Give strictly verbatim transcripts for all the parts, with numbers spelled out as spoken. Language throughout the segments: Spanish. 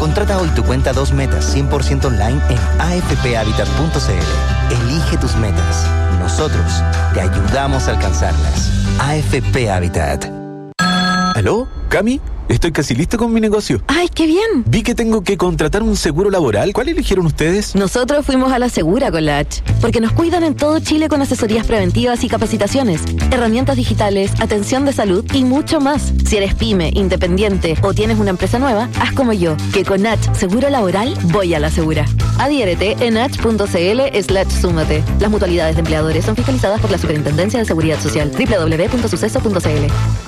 Contrata hoy tu cuenta dos metas cien por ciento online en a f p habitat punto c l. Elige tus metas. Nosotros te ayudamos a alcanzarlas. A F P Habitat. ¿Aló? ¿Cami? Estoy casi listo con mi negocio. ¡Ay, qué bien! Vi que tengo que contratar un seguro laboral. ¿Cuál eligieron ustedes? Nosotros fuimos a la Segura con la H, porque nos cuidan en todo Chile con asesorías preventivas y capacitaciones, herramientas digitales, atención de salud y mucho más. Si eres pyme, independiente o tienes una empresa nueva, haz como yo, que con H Seguro Laboral voy a la Segura. Adhiérete en h punto c l slash súmate. Las mutualidades de empleadores son fiscalizadas por la Superintendencia de Seguridad Social. doble u doble u doble u punto suceso punto c l.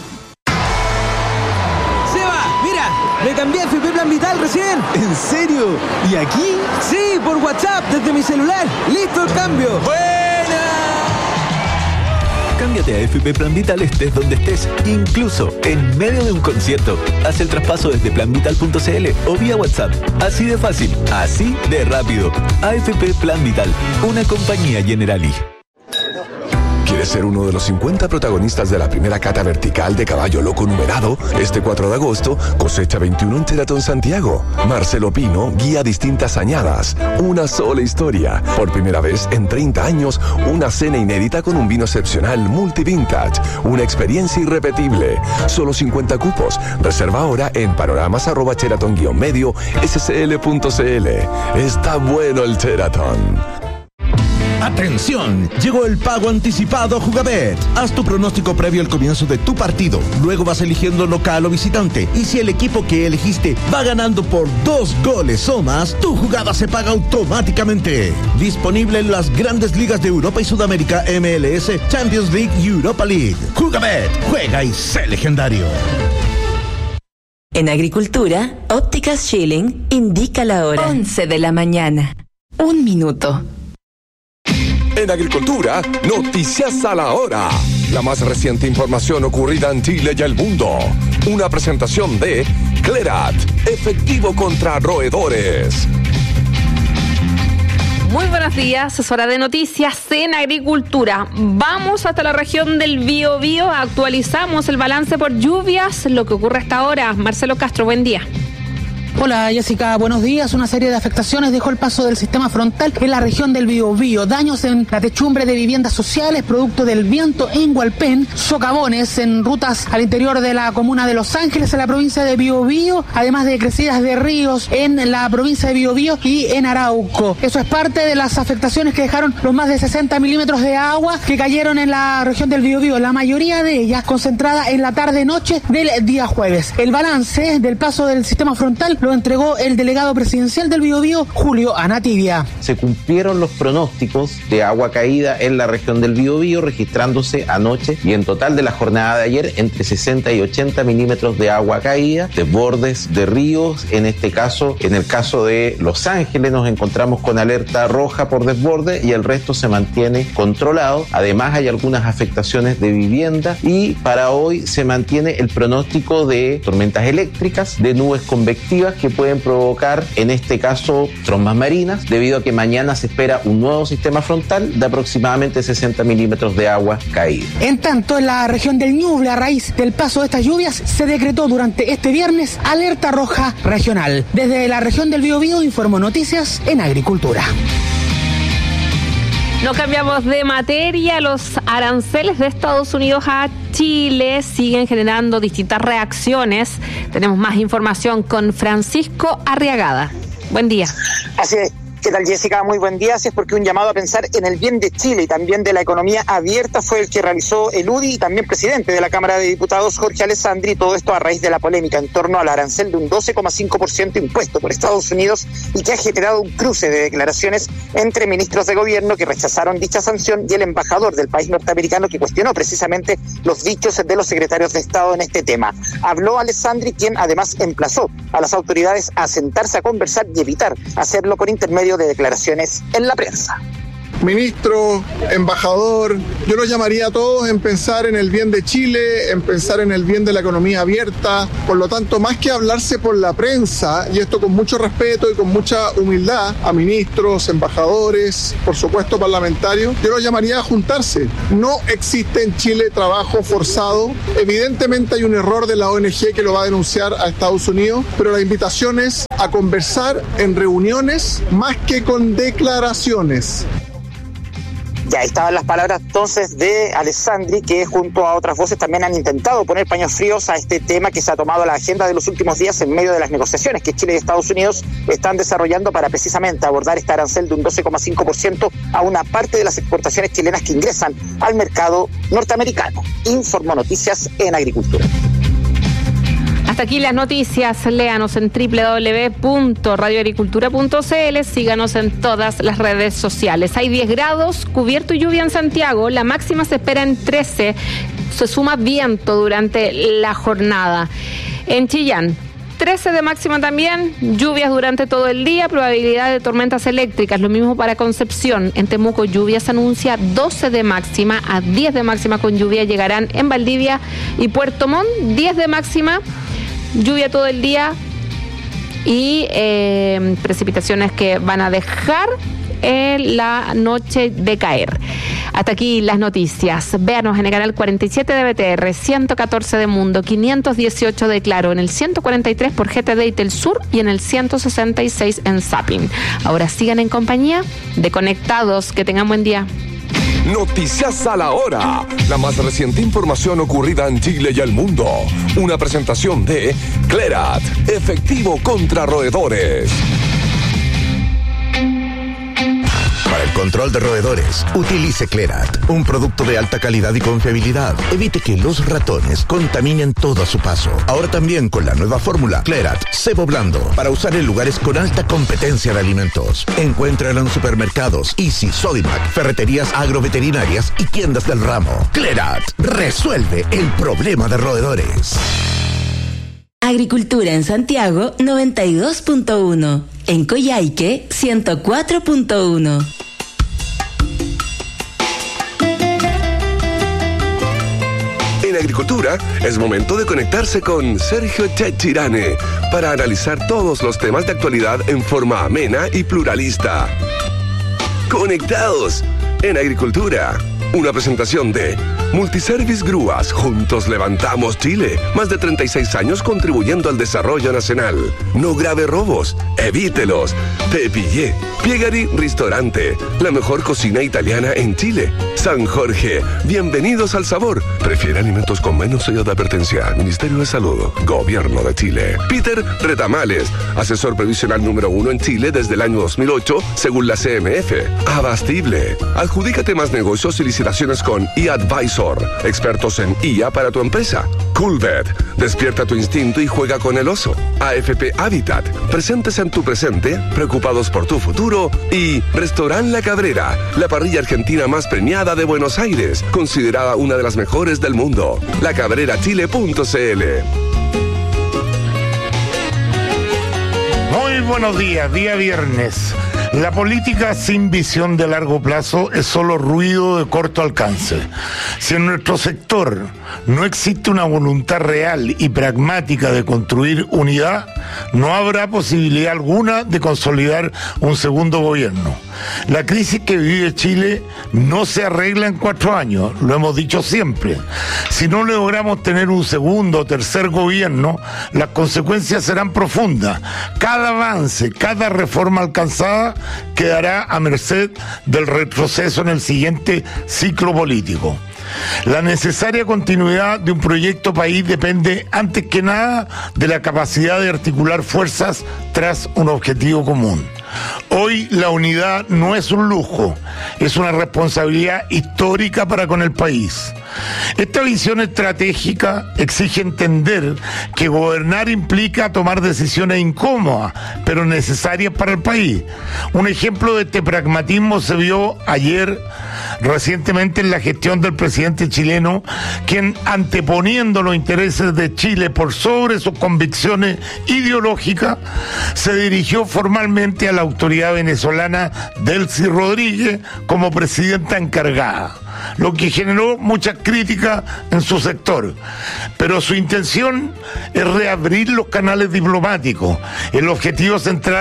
Me cambié a F P Plan Vital recién. ¿En serio? ¿Y aquí? Sí, por WhatsApp, desde mi celular. ¡Listo el cambio! ¡Buena! Cámbiate a F P Plan Vital estés donde estés, incluso en medio de un concierto. Haz el traspaso desde plan vital punto c l o vía WhatsApp. Así de fácil, así de rápido. A F P Plan Vital, una compañía Generali. ¿Quieres ser uno de los cincuenta protagonistas de la primera cata vertical de caballo loco numerado? Este cuatro de agosto, cosecha veintiuno en Teratón Santiago. Marcelo Pino guía distintas añadas. Una sola historia. Por primera vez en treinta años, una cena inédita con un vino excepcional multi-vintage. Una experiencia irrepetible. Solo cincuenta cupos. Reserva ahora en panoramas arroba cheratón guión medio s c l punto c l. Está bueno el Teratón. ¡Atención! Llegó el pago anticipado Jugabet. Haz tu pronóstico previo al comienzo de tu partido. Luego vas eligiendo local o visitante. Y si el equipo que elegiste va ganando por dos goles o más, tu jugada se paga automáticamente. Disponible en las grandes ligas de Europa y Sudamérica, M L S, Champions League y Europa League. Jugabet. Juega y sé legendario. En Agricultura, Ópticas Schilling indica la hora. once de la mañana. Un minuto. En Agricultura, noticias a la hora. La más reciente información ocurrida en Chile y el mundo. Una presentación de Clerat, efectivo contra roedores. Muy buenos días, es hora de noticias en Agricultura. Vamos hasta la región del Biobío, actualizamos el balance por lluvias, lo que ocurre hasta ahora. Marcelo Castro, buen día. Hola Jessica, buenos días. Una serie de afectaciones dejó el paso del sistema frontal en la región del Biobío. Daños en la techumbre de viviendas sociales, producto del viento en Hualpén, socavones en rutas al interior de la comuna de Los Ángeles, en la provincia de Biobío, además de crecidas de ríos en la provincia de Biobío y en Arauco. Eso es parte de las afectaciones que dejaron los más de sesenta milímetros de agua que cayeron en la región del Biobío, la mayoría de ellas concentrada en la tarde-noche del día jueves. El balance del paso del sistema frontal lo entregó el delegado presidencial del Biobío, Julio Anativia. Se cumplieron los pronósticos de agua caída en la región del Biobío, registrándose anoche y en total de la jornada de ayer entre sesenta y ochenta milímetros de agua caída, desbordes de ríos. En este caso, en el caso de Los Ángeles, nos encontramos con alerta roja por desborde y el resto se mantiene controlado. Además, hay algunas afectaciones de vivienda y para hoy se mantiene el pronóstico de tormentas eléctricas, de nubes convectivas que pueden provocar, en este caso, trombas marinas, debido a que mañana se espera un nuevo sistema frontal de aproximadamente sesenta milímetros de agua caída. En tanto, en la región del Ñuble, a raíz del paso de estas lluvias, se decretó durante este viernes alerta roja regional. Desde la región del Biobío informó Noticias en Agricultura. No cambiamos de materia. Los aranceles de Estados Unidos a Chile siguen generando distintas reacciones. Tenemos más información con Francisco Arriagada. Buen día. Así es. ¿Qué tal, Jessica? Muy buen día. Así es, porque un llamado a pensar en el bien de Chile y también de la economía abierta fue el que realizó el U D I y también presidente de la Cámara de Diputados, Jorge Alessandri, todo esto a raíz de la polémica en torno al arancel de un doce coma cinco por ciento impuesto por Estados Unidos y que ha generado un cruce de declaraciones entre ministros de gobierno que rechazaron dicha sanción y el embajador del país norteamericano que cuestionó precisamente los dichos de los secretarios de Estado en este tema. Habló Alessandri, quien además emplazó a las autoridades a sentarse a conversar y evitar hacerlo por intermedio de declaraciones en la prensa. Ministro, embajador, yo los llamaría a todos en pensar en el bien de Chile, en pensar en el bien de la economía abierta. Por lo tanto, más que hablarse por la prensa, y esto con mucho respeto y con mucha humildad a ministros, embajadores, por supuesto parlamentarios, yo los llamaría a juntarse. No existe en Chile trabajo forzado. Evidentemente hay un error de la O N G que lo va a denunciar a Estados Unidos, pero la invitación es a conversar en reuniones más que con declaraciones. Ya estaban las palabras entonces de Alessandri, que junto a otras voces también han intentado poner paños fríos a este tema que se ha tomado a la agenda de los últimos días en medio de las negociaciones que Chile y Estados Unidos están desarrollando para precisamente abordar este arancel de un doce coma cinco por ciento a una parte de las exportaciones chilenas que ingresan al mercado norteamericano. Informó Noticias en Agricultura. Hasta aquí las noticias. Léanos en doble u doble u doble u punto radio agricultura punto c l. Síganos en todas las redes sociales. Hay diez grados, cubierto y lluvia en Santiago. La máxima se espera en trece. Se suma viento durante la jornada. En Chillán, trece de máxima también, lluvias durante todo el día, probabilidad de tormentas eléctricas, lo mismo para Concepción. En Temuco, lluvias anuncia doce de máxima, a diez de máxima con lluvia llegarán en Valdivia y Puerto Montt, diez de máxima, lluvia todo el día y eh, precipitaciones que van a dejar en la noche de caer. Hasta aquí las noticias. Véanos en el canal cuarenta y siete de B T R, ciento catorce de Mundo, quinientos dieciocho de Claro, en el ciento cuarenta y tres por G T D y Telsur y en el ciento sesenta y seis en Zapping. Ahora sigan en compañía de Conectados. Que tengan buen día. Noticias a la hora. La más reciente información ocurrida en Chile y el mundo. Una presentación de Clerat, efectivo contra roedores. Para el control de roedores, utilice Clerat, un producto de alta calidad y confiabilidad. Evite que los ratones contaminen todo a su paso. Ahora también con la nueva fórmula Clerat Cebo Blando, para usar en lugares con alta competencia de alimentos. Encuéntralo en supermercados, Easy, Sodimac, ferreterías agroveterinarias y tiendas del ramo. Clerat resuelve el problema de roedores. Agricultura en Santiago noventa y dos punto uno. En Coyhaique ciento cuatro punto uno. En Agricultura es momento de conectarse con Sergio Chechirane para analizar todos los temas de actualidad en forma amena y pluralista. Conectados en Agricultura. Una presentación de Multiservice Grúas. Juntos levantamos Chile. Más de treinta y seis años contribuyendo al desarrollo nacional. No grave robos. Evítelos. Te pillé. Piegari Restaurante. La mejor cocina italiana en Chile. San Jorge. Bienvenidos al sabor. Prefiere alimentos con menos sello de advertencia. Ministerio de Salud. Gobierno de Chile. Peter Retamales. Asesor previsional número uno en Chile desde el año dos mil ocho, según la C M F. Abastible. Adjudícate más negocios y licitaciones con eAdvisor. Expertos en I A para tu empresa. Coolbet. Despierta tu instinto y juega con el oso. A F P Habitat. Presentes en tu presente, preocupados por tu futuro. Y Restaurant La Cabrera, la parrilla argentina más premiada de Buenos Aires, considerada una de las mejores del mundo. la cabrera chile punto c l. Muy buenos días, día viernes. La política sin visión de largo plazo es solo ruido de corto alcance. Si en nuestro sector no existe una voluntad real y pragmática de construir unidad, no habrá posibilidad alguna de consolidar un segundo gobierno. La crisis que vive Chile no se arregla en cuatro años, lo hemos dicho siempre. Si no logramos tener un segundo o tercer gobierno, las consecuencias serán profundas. Cada avance, cada reforma alcanzada quedará a merced del retroceso en el siguiente ciclo político. La necesaria continuidad de un proyecto país depende antes que nada de la capacidad de articular fuerzas tras un objetivo común. Hoy la unidad no es un lujo, es una responsabilidad histórica para con el país. Esta visión estratégica exige entender que gobernar implica tomar decisiones incómodas, pero necesarias para el país. Un ejemplo de este pragmatismo se vio ayer recientemente en la gestión del presidente chileno, quien, anteponiendo los intereses de Chile por sobre sus convicciones ideológicas, se dirigió formalmente a la autoridad venezolana Delcy Rodríguez como presidenta encargada, lo que generó muchas críticas en su sector. Pero su intención es reabrir los canales diplomáticos. El objetivo central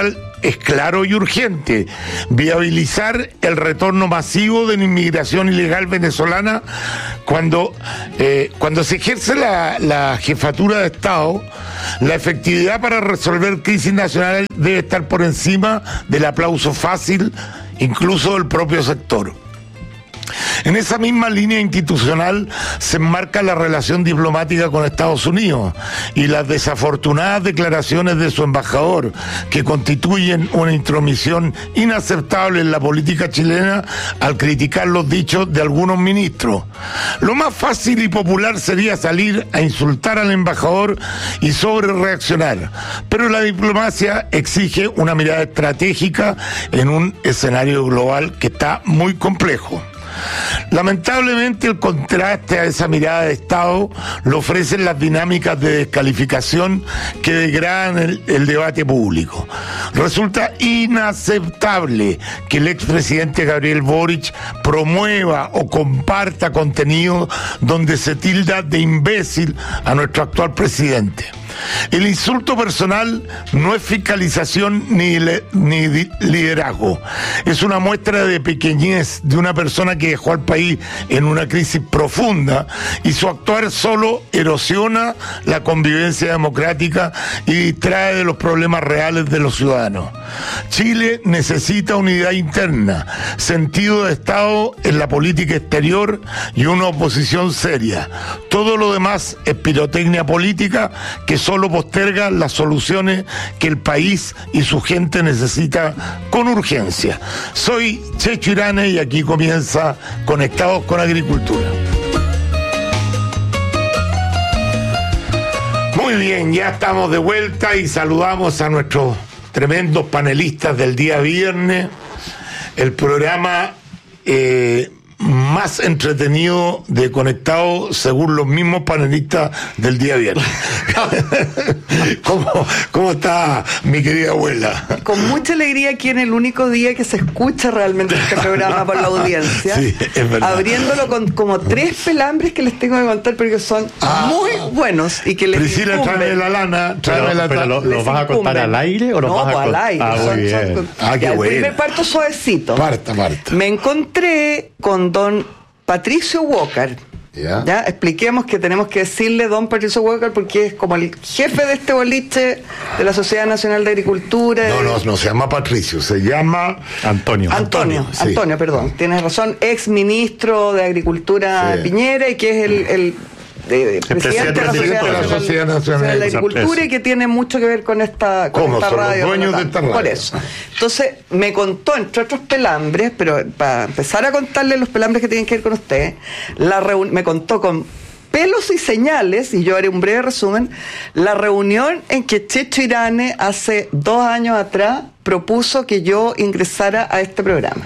es claro y urgente: viabilizar el retorno masivo de la inmigración ilegal venezolana. Cuando, eh, cuando se ejerce la, la jefatura de Estado, la efectividad para resolver crisis nacionales debe estar por encima del aplauso fácil, incluso del propio sector. En esa misma línea institucional se enmarca la relación diplomática con Estados Unidos y las desafortunadas declaraciones de su embajador, que constituyen una intromisión inaceptable en la política chilena al criticar los dichos de algunos ministros. Lo más fácil y popular sería salir a insultar al embajador y sobre reaccionar, pero la diplomacia exige una mirada estratégica en un escenario global que está muy complejo. Lamentablemente, el contraste a esa mirada de Estado lo ofrecen las dinámicas de descalificación que degradan el, el debate público. Resulta inaceptable que el expresidente Gabriel Boric promueva o comparta contenido donde se tilda de imbécil a nuestro actual presidente. El insulto personal no es fiscalización ni, le, ni liderazgo. Es una muestra de pequeñez de una persona que dejó al país en una crisis profunda, y su actuar solo erosiona la convivencia democrática y distrae de los problemas reales de los ciudadanos. Chile necesita unidad interna, sentido de Estado en la política exterior y una oposición seria. Todo lo demás es pirotecnia política que solo posterga las soluciones que el país y su gente necesita con urgencia. Soy Checho Irane y aquí comienza Conectados con Agricultura. Muy bien, ya estamos de vuelta y saludamos a nuestros tremendos panelistas del día viernes. El programa eh, más entretenido de Conectado según los mismos panelistas del día viernes. ¿Cómo, ¿Cómo está mi querida abuela? Con mucha alegría aquí en el único día que se escucha realmente este programa por la audiencia. Sí, es verdad. Abriéndolo con como tres pelambres que les tengo que contar porque son ah, muy buenos y que les Priscila, incumben. tráeme la lana, tráeme pero, la pero ¿Lo, lo vas a contar al aire o lo no, vas a contar? al aire. Ah, son, muy bien. son, ah, qué ya, bueno. El primer parto suavecito. Marta, Marta. Me encontré con don Patricio Walker. ¿Ya? Ya, expliquemos que tenemos que decirle don Patricio Walker porque es como el jefe de este boliche de la Sociedad Nacional de Agricultura. No, no, no se llama Patricio, se llama Antonio. Antonio, Antonio, sí. Antonio perdón, tienes razón, ex ministro de Agricultura sí. Piñera y que es el, el de, el presidente de la Sociedad, de la Sociedad Nacional, Nacional de Agricultura y que tiene mucho que ver con esta, con ¿Cómo? esta Son radio. los dueños de esta radio. Por eso. Entonces, me contó, entre otros pelambres, pero para empezar a contarle los pelambres que tienen que ver con usted, la reun- me contó con pelos y señales, y yo haré un breve resumen, la reunión en que Checho Irane hace dos años atrás propuso que yo ingresara a este programa.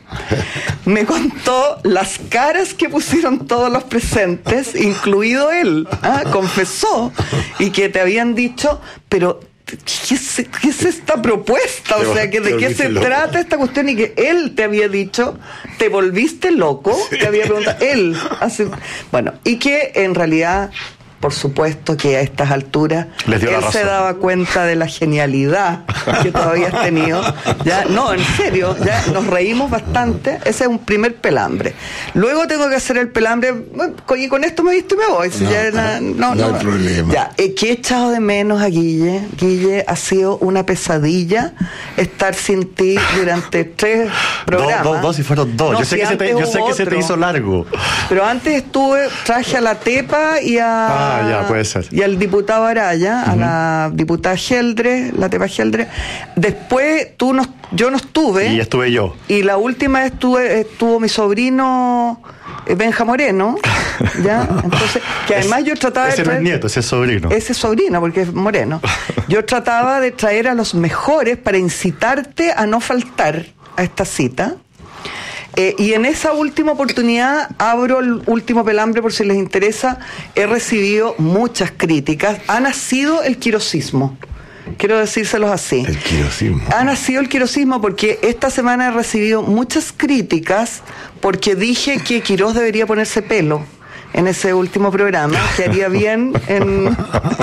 Me contó las caras que pusieron todos los presentes, incluido él, ¿ah? Confesó, y que te habían dicho, pero ¿qué es, qué es esta propuesta? O sea, que ¿de qué se loco. trata esta cuestión? Y que él te había dicho, ¿te volviste loco? Sí. Te había preguntado, él. Hace, bueno, y que en realidad, por supuesto que a estas alturas él se daba cuenta de la genialidad que todavía has tenido. Ya, no, en serio, ya nos reímos bastante. Ese es un primer pelambre. Luego tengo que hacer el pelambre, bueno, y con esto me visto y me voy. Si no, ya, no, no, no, no hay problema. Ya, eh, que he echado de menos a Guille. Guille, ha sido una pesadilla estar sin ti durante tres programas. Dos, dos, dos y fueron dos. No, yo sé, si que, se te, yo sé que se te hizo largo. Pero antes estuve, traje a la Tepa y a... Ah, ya, puede ser. Y al diputado Araya, uh-huh. a la diputada Geldre, la Tepa Geldre. Después tú no, yo no estuve. Y estuve yo. Y la última vez estuve, estuvo mi sobrino Benja Moreno, ¿ya? Entonces, que además es, yo trataba ese de traer... no es nieto, ese es sobrino. Ese es sobrino, porque es moreno. Yo trataba de traer a los mejores para incitarte a no faltar a esta cita. Eh, y en esa última oportunidad, abro el último pelambre por si les interesa, he recibido muchas críticas. Ha nacido el quirosismo. Quiero decírselos así. El quirosismo. Ha nacido el quirosismo porque esta semana he recibido muchas críticas porque dije que Quirós debería ponerse pelo. en ese último programa, que haría bien en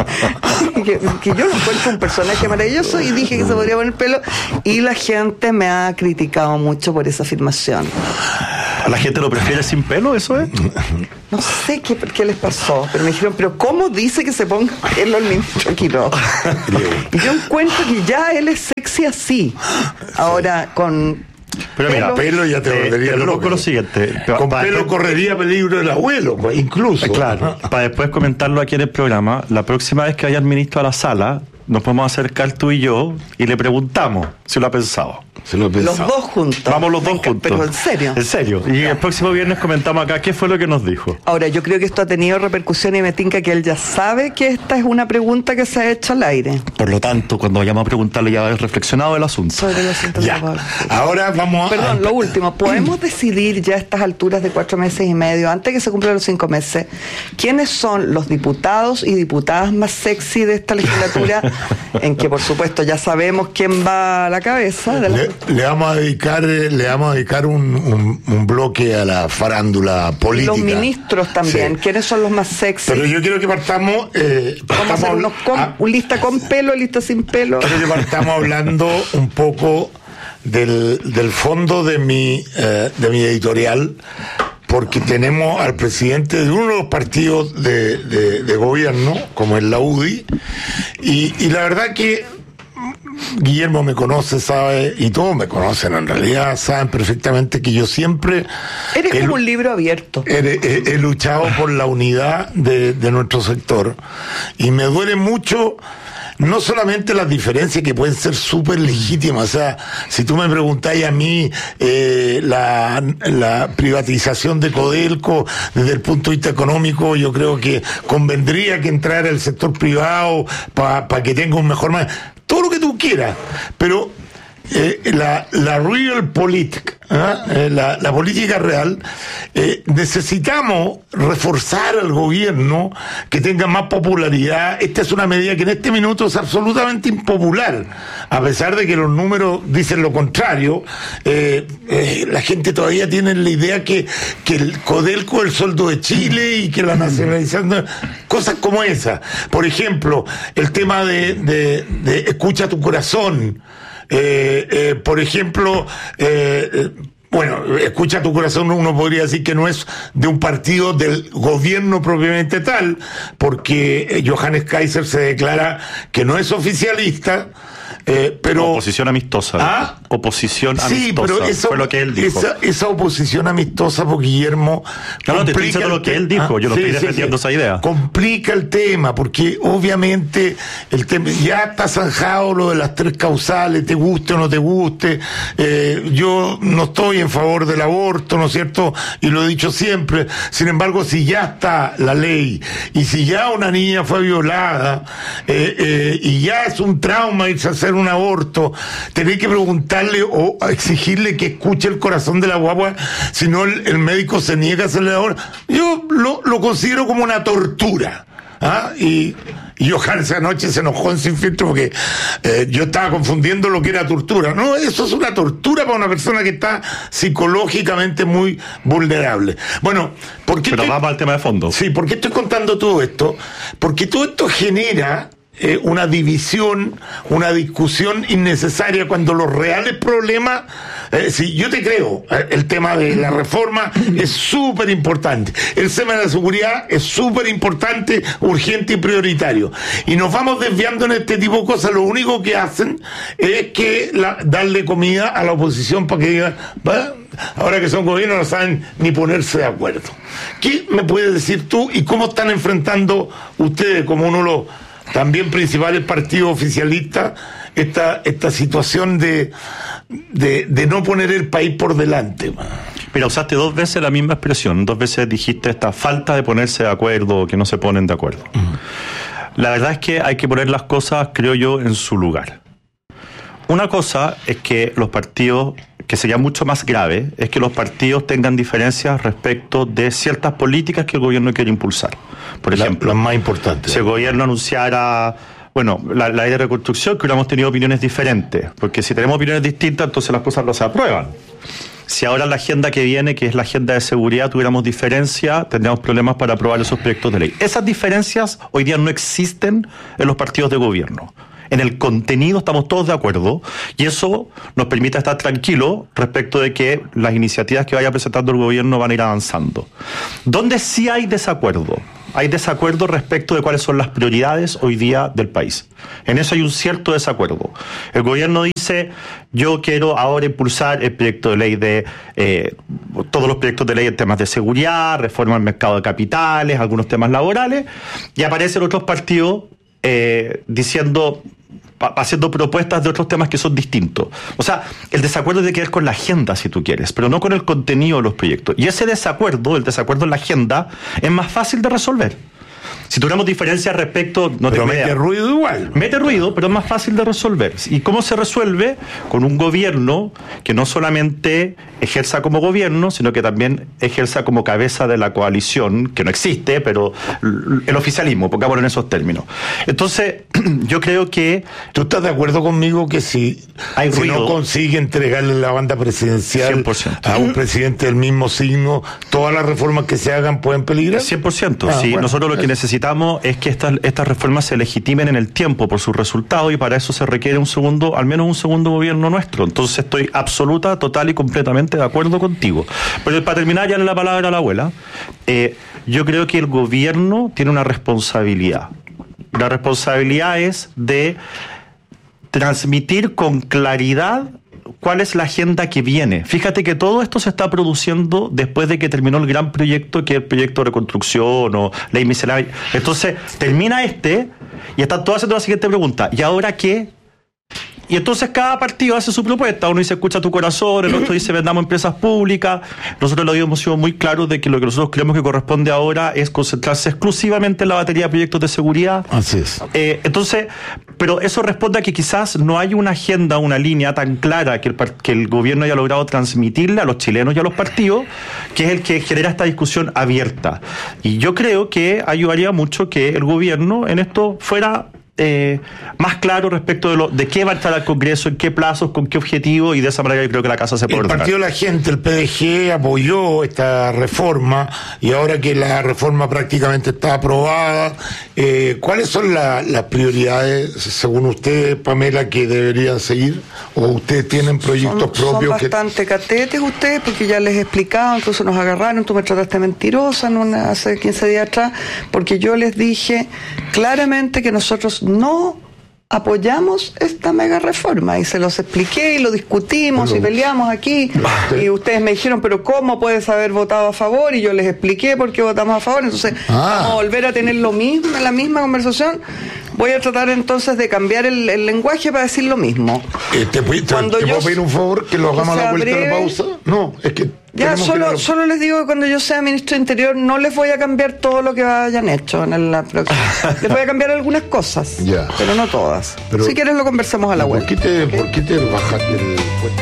que, que yo lo encuentro un personaje maravilloso y dije que se podría poner pelo y la gente me ha criticado mucho por esa afirmación. ¿A la gente lo prefiere sin pelo, eso es? No sé qué, qué les pasó, pero me dijeron, pero ¿cómo dice que se ponga pelo el ministro Quiroga? Y yo encuentro que ya él es sexy así. Ahora, con... Pero mira, pelo ya te volvería eh, loco. Con lo siguiente. Con para pelo después, correría peligro el abuelo, pues, incluso. eh, Claro, para después comentarlo aquí en el programa, la próxima vez que vaya el ministro a la sala, nos podemos acercar tú y yo y le preguntamos si lo ha pensado. Si lo ha pensado. Los dos juntos. Vamos los dos juntos. Pero en serio. En serio. Y el próximo viernes comentamos acá qué fue lo que nos dijo. Ahora, yo creo que esto ha tenido repercusión y me tinca que él ya sabe que esta es una pregunta que se ha hecho al aire. Por lo tanto, cuando vayamos a preguntarle ya va a haber reflexionado el asunto. Sobre el asunto ya. de Ahora vamos a... Perdón, lo último. ¿Podemos decidir ya a estas alturas de cuatro meses y medio, antes que se cumplan los cinco meses, quiénes son los diputados y diputadas más sexy de esta legislatura, en que, por supuesto, ya sabemos quién va a la cabeza? De la... le, le vamos a dedicar, le vamos a dedicar un, un, un bloque a la farándula política. Los ministros también. Sí. ¿Quiénes son los más sexy? Pero yo quiero que partamos... Eh, Vamos a hacer unos con, a, un lista con pelo, lista sin pelo. Quiero que partamos hablando un poco del, del fondo de mi, eh, de mi editorial, porque tenemos al presidente de uno de los partidos de, de, de gobierno, como es la U D I, y, y la verdad que Guillermo me conoce, sabe, y todos me conocen en realidad, saben perfectamente que yo siempre... Eres he, como un libro abierto. He, he, he luchado por la unidad de, de nuestro sector, y me duele mucho... No solamente las diferencias que pueden ser súper legítimas, o sea, si tú me preguntáis a mí eh, la, la privatización de Codelco desde el punto de vista económico, yo creo que convendría que entrara el sector privado para pa que tenga un mejor... Todo lo que tú quieras, pero eh, la, la real politic, ¿eh? la, la política real, eh, necesitamos reforzar al gobierno que tenga más popularidad. Esta es una medida que en este minuto es absolutamente impopular, a pesar de que los números dicen lo contrario. eh, eh, la gente todavía tiene la idea que, que el Codelco es el sueldo de Chile y que la nacionalización, cosas como esa. Por ejemplo, el tema de, de, de escucha tu corazón. Eh, eh, por ejemplo, eh, bueno, escucha tu corazón, uno podría decir que no es de un partido del gobierno propiamente tal, porque Johannes Kaiser se declara que no es oficialista, eh, pero... Oposición amistosa. ¿Ah? Oposición amistosa. Sí, pero eso, fue lo que él dijo. Esa, esa oposición amistosa, porque Guillermo... No, no, te estoy diciendo lo que él dijo, ah, yo no sí, estoy sí, defendiendo sí. esa idea. Complica el tema, porque obviamente el tema ya está zanjado lo de las tres causales, te guste o no te guste. Eh, yo no estoy en favor del aborto, ¿no es cierto? Y lo he dicho siempre. Sin embargo, si ya está la ley, y si ya una niña fue violada, eh, eh, y ya es un trauma irse a hacer un aborto, tenés que preguntarle o exigirle que escuche el corazón de la guagua, si no el, el médico se niega a hacerle la hora. Yo lo, lo considero como una tortura. ¿Ah? Y, y Johannes anoche se enojó en Sin Filtro porque eh, yo estaba confundiendo lo que era tortura. No, eso es una tortura para una persona que está psicológicamente muy vulnerable. Bueno, ¿por qué Pero estoy... vamos al tema de fondo. Sí, ¿por qué estoy contando todo esto? Porque todo esto genera eh, una división, una discusión innecesaria cuando los reales problemas... Eh, si yo te creo, eh, el tema de la reforma es súper importante, el tema de la seguridad es súper importante, urgente y prioritario, y nos vamos desviando en este tipo de cosas. Lo único que hacen es que la, darle comida a la oposición para que diga, ¿va? Ahora que son gobierno no saben ni ponerse de acuerdo. ¿Qué me puedes decir tú y cómo están enfrentando ustedes como uno de los también principales partidos oficialistas esta esta situación de, de, de no poner el país por delante? Mira, usaste dos veces la misma expresión, dos veces dijiste esta falta de ponerse de acuerdo, que no se ponen de acuerdo. Uh-huh. La verdad es que hay que poner las cosas, creo yo, en su lugar. Una cosa es que los partidos, que sería mucho más grave, es que los partidos tengan diferencias respecto de ciertas políticas que el gobierno quiere impulsar. Por ejemplo, las más importantes. Si el gobierno anunciara, bueno, la, la ley de reconstrucción, que hubiéramos tenido opiniones diferentes, porque si tenemos opiniones distintas, entonces las cosas no se aprueban. Si ahora la agenda que viene, que es la agenda de seguridad, tuviéramos diferencia, tendríamos problemas para aprobar esos proyectos de ley. Esas diferencias hoy día no existen en los partidos de gobierno. En el contenido estamos todos de acuerdo y eso nos permite estar tranquilos respecto de que las iniciativas que vaya presentando el gobierno van a ir avanzando. ¿Dónde sí hay desacuerdo? Hay desacuerdo respecto de cuáles son las prioridades hoy día del país. En eso hay un cierto desacuerdo. El gobierno dice, yo quiero ahora impulsar el proyecto de ley de, eh, todos los proyectos de ley en temas de seguridad, reforma al mercado de capitales, algunos temas laborales, y aparecen otros partidos eh, diciendo, haciendo propuestas de otros temas que son distintos. O sea, el desacuerdo tiene que ver con la agenda, si tú quieres, pero no con el contenido de los proyectos. Y ese desacuerdo, el desacuerdo en la agenda, es más fácil de resolver. Si tuviéramos diferencias respecto... No pero te mete idea. ruido igual. Mete ruido, pero es más fácil de resolver. ¿Y cómo se resuelve? Con un gobierno que no solamente ejerza como gobierno, sino que también ejerza como cabeza de la coalición, que no existe, pero el oficialismo, pongámoslo en esos términos. Entonces, yo creo que... ¿Tú estás de acuerdo conmigo que si, hay si ruido, no consigue entregarle la banda presidencial cien por ciento a un presidente del mismo signo, todas las reformas que se hagan pueden peligrar? cien por ciento. Ah, sí, bueno, nosotros lo que necesitamos es que estas, estas reformas se legitimen en el tiempo por sus resultados y para eso se requiere un segundo, al menos un segundo gobierno nuestro. Entonces estoy absoluta, total y completamente de acuerdo contigo. Pero para terminar, ya le la palabra a la abuela, eh, yo creo que el gobierno tiene una responsabilidad. La responsabilidad es de transmitir con claridad cuál es la agenda que viene. Fíjate que todo esto se está produciendo después de que terminó el gran proyecto, que es el proyecto de reconstrucción o ley miscelánea. Entonces, termina este y están todos haciendo la siguiente pregunta. ¿Y ahora qué? Y entonces cada partido hace su propuesta. Uno dice, escucha tu corazón, el otro dice, vendamos empresas públicas. Nosotros lo hemos sido muy claros de que lo que nosotros creemos que corresponde ahora es concentrarse exclusivamente en la batería de proyectos de seguridad. Así es. Eh, entonces, pero eso responde a que quizás no hay una agenda, una línea tan clara que el, que el gobierno haya logrado transmitirle a los chilenos y a los partidos, que es el que genera esta discusión abierta. Y yo creo que ayudaría mucho que el gobierno en esto fuera... Eh, más claro respecto de lo de qué va a estar al Congreso, en qué plazos, con qué objetivo, y de esa manera yo creo que la casa se puede El ordenar. Partido de la Gente, el P D G, apoyó esta reforma y ahora que la reforma prácticamente está aprobada, eh, ¿cuáles son la, las prioridades, según usted, Pamela, que deberían seguir? ¿O ustedes tienen proyectos son, propios? Son bastante que... catetes ustedes, porque ya les he explicado, incluso nos agarraron, tú me trataste mentirosa en una, hace quince días atrás, porque yo les dije claramente que nosotros no apoyamos esta mega reforma y se los expliqué y lo discutimos pero, y peleamos aquí usted. Y ustedes me dijeron, pero ¿cómo puedes haber votado a favor? Y yo les expliqué por qué votamos a favor. Entonces ah. vamos a volver a tener lo mismo, la misma conversación. Voy a tratar entonces de cambiar el, el lenguaje para decir lo mismo. Eh, ¿Te, te, ¿te puedo pedir un favor que lo hagamos a la vuelta breve, de la pausa? No, es que... Ya, solo, que... solo les digo que cuando yo sea ministro de Interior no les voy a cambiar todo lo que hayan hecho en la próxima. Les voy a cambiar algunas cosas, ya. Pero no todas. Pero, si quieres lo conversamos a la vuelta. ¿Por qué te, ¿por qué te bajaste el puente?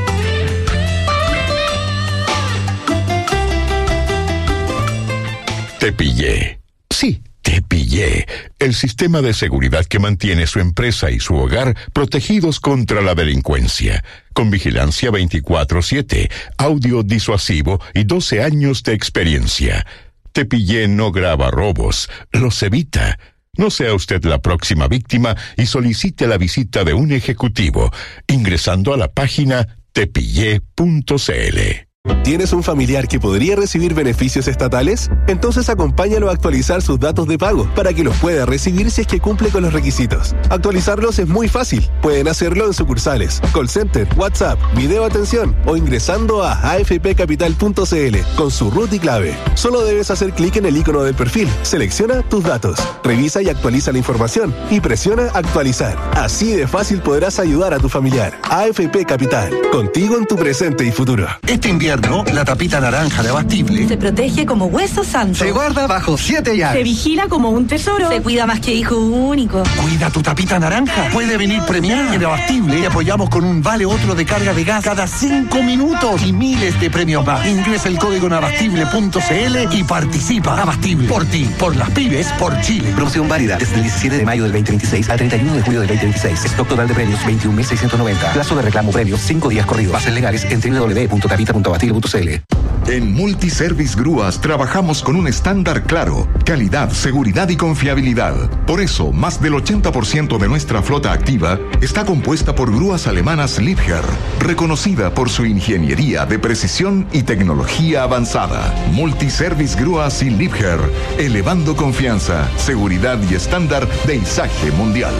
Te pillé. Sí, te pillé. El sistema de seguridad que mantiene su empresa y su hogar protegidos contra la delincuencia. Con vigilancia veinticuatro siete, audio disuasivo y doce años de experiencia. Te pillé no graba robos, los evita. No sea usted la próxima víctima y solicite la visita de un ejecutivo ingresando a la página te pillé punto c l. ¿Tienes un familiar que podría recibir beneficios estatales? Entonces acompáñalo a actualizar sus datos de pago para que los pueda recibir si es que cumple con los requisitos. Actualizarlos es muy fácil. Pueden hacerlo en sucursales, call center, WhatsApp, video atención o ingresando a a f p capital punto c l con su root y clave. Solo debes hacer clic en el icono del perfil, selecciona tus datos, revisa y actualiza la información y presiona actualizar. Así de fácil podrás ayudar a tu familiar. A F P Capital, contigo en tu presente y futuro. Este invierno invierno, la tapita naranja de Abastible se protege como hueso santo. Se guarda bajo siete llaves. Se vigila como un tesoro. Se cuida más que hijo único. Cuida tu tapita naranja. Puede venir premiada. En Abastible te apoyamos con un vale otro de carga de gas cada cinco minutos y miles de premios más. Ingresa el código en abastible punto c l y participa. Abastible. Por ti, por las pymes, por Chile. Promoción válida desde el diecisiete de mayo del veinte veintiséis al treinta y uno de julio del veinte veintiséis. Stock total de premios veintiún mil seiscientos noventa. Plazo de reclamo premios cinco días corridos. Bases legales en w w w punto tapita punto abastible punto c l. En Multiservice Grúas trabajamos con un estándar claro, calidad, seguridad y confiabilidad. Por eso, más del ochenta por ciento de nuestra flota activa está compuesta por grúas alemanas Liebherr, reconocida por su ingeniería de precisión y tecnología avanzada. Multiservice Grúas y Liebherr, elevando confianza, seguridad y estándar de izaje mundial.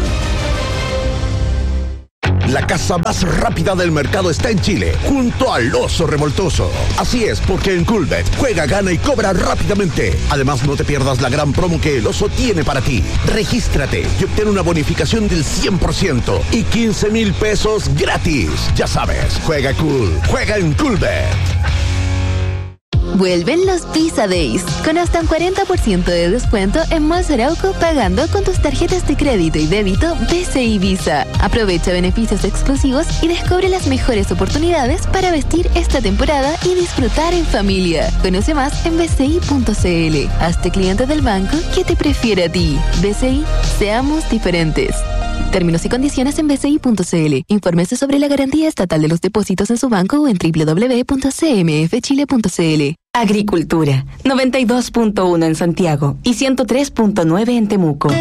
La casa más rápida del mercado está en Chile, junto al Oso Revoltoso. Así es, porque en Coolbet juega, gana y cobra rápidamente. Además, no te pierdas la gran promo que el Oso tiene para ti. Regístrate y obtén una bonificación del cien por ciento y quince mil pesos gratis. Ya sabes, juega cool, juega en Coolbet. Vuelven los Visa Days, con hasta un cuarenta por ciento de descuento en Malls Arauco pagando con tus tarjetas de crédito y débito B C I Visa. Aprovecha beneficios exclusivos y descubre las mejores oportunidades para vestir esta temporada y disfrutar en familia. Conoce más en b c i punto c l. Hazte cliente del banco que te prefiere a ti. B C I, seamos diferentes. Términos y condiciones en b c i punto c l. Infórmese sobre la garantía estatal de los depósitos en su banco o en w w w punto c m f chile punto c l. Agricultura, noventa y dos punto uno en Santiago y ciento tres punto nueve en Temuco.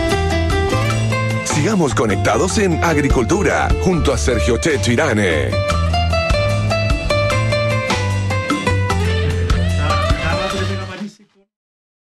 Sigamos conectados en Agricultura, junto a Sergio Checho Irane.